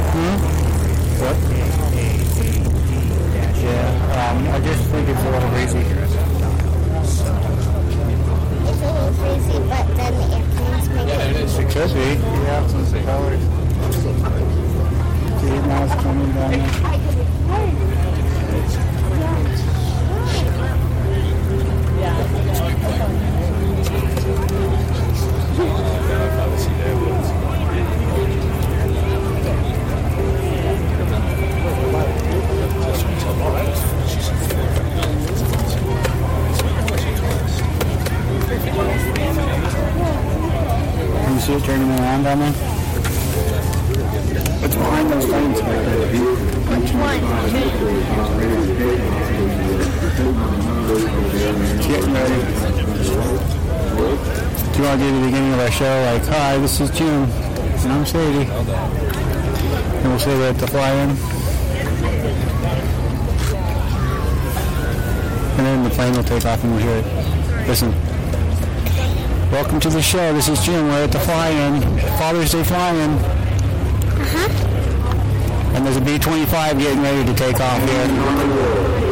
What? Yeah, I just think it's a little breezy. It's a little crazy, but then the airplanes make it. It could be. Yeah, some colors. See, now it's coming down there. Can you see it turning around down there? What's behind those flames? Which one? It's getting ready. Do you want to do the beginning of our show like, hi, this is Jim, and I'm Sadie. And we'll say that to fly in. And then the plane will take off and we'll hear it. Listen. Welcome to the show. This is Jim. We're at the fly-in. Father's Day fly-in. And there's a B-25 getting ready to take off here.